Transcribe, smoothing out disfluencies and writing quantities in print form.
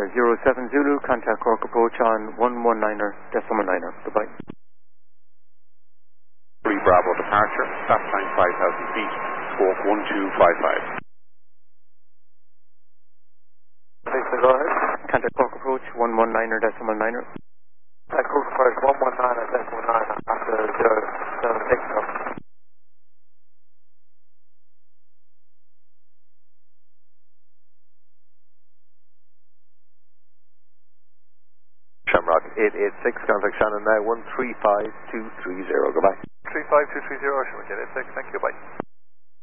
07 Zulu, contact Cork approach on 119er, decimal 9er. Goodbye. 3 Bravo departure, stop time 5,000 feet, squawk 1255. Please go ahead. Contact Cork approach 119er, decimal 9er. Contact Cork approach 119er, decimal 9er, after 076. Shamrock 886, contact Shannon now 135230, goodbye. 35230, Shamrock 886, thank you, bye.